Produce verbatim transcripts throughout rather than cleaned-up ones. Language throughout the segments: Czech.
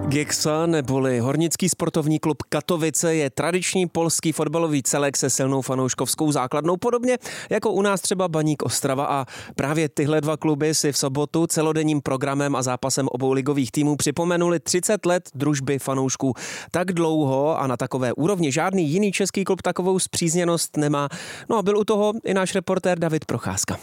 Gieksa neboli Hornický sportovní klub Katovice je tradiční polský fotbalový celek se silnou fanouškovskou základnou, podobně jako u nás třeba Baník Ostrava, a právě tyhle dva kluby si v sobotu celodenním programem a zápasem obou ligových týmů připomenuli třicet let družby fanoušků. Tak dlouho a na takové úrovni žádný jiný český klub takovou spřízněnost nemá. No a byl u toho i náš reportér David Procházka.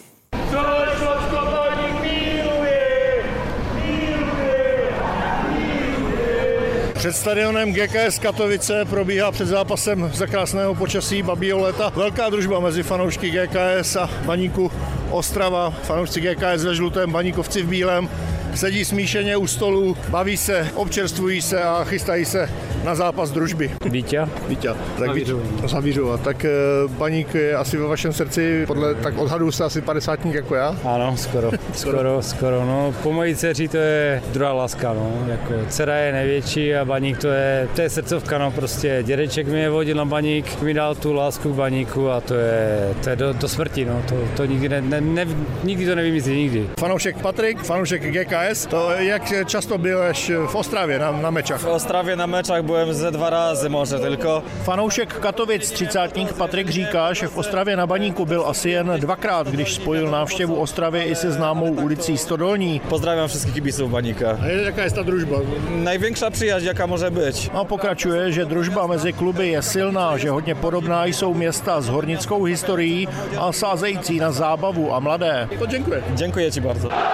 Před stadionem G K S Katovice probíhá před zápasem za krásného počasí babího léta velká družba mezi fanoušky G K S a Baníku Ostrava. Fanoušci G K S ve žlutém, baníkovci v bílém sedí smíšeně u stolu, baví se, občerstvují se a chystají se na zápas družby. Víťa? Víťa. Tak Zavířova. Tak Baník je asi ve vašem srdci, podle tak odhadu jste asi padesátník jako já? Ano, skoro. skoro, skoro. No, po mojí dceři to je druhá láska, no. Jako dcera je největší a Baník to je, to je srdcovka, no. Prostě dědeček mi je vodil na Baník, mi dal tu lásku k Baníku a to je, to je do, do smrti, no. To, to nikdy, ne, ne, ne, nikdy to nevymyslí, nikdy. Fanoušek Patrik, fanoušek G K S, to jak často byłeś v Ostravě na, na mečách? V Ostravě na mečách byłem ze dva razy może tylko. Fanoušek Katovic, třicátník Patrik říká, že v Ostravě na Baníku byl asi jen dvakrát, když spojil návštěvu Ostravy i se známou ulicí Stodolní. Pozdrawiam wszystkich kibiców Baníka. A jaká je ta družba? Największa przyjaźń, jaka może być. A pokračuje, že družba mezi kluby je silná, že hodně podobná jsou města s hornickou historií a sázející na zábavu a mladé. To děkuji. Dziękuję ci bardzo.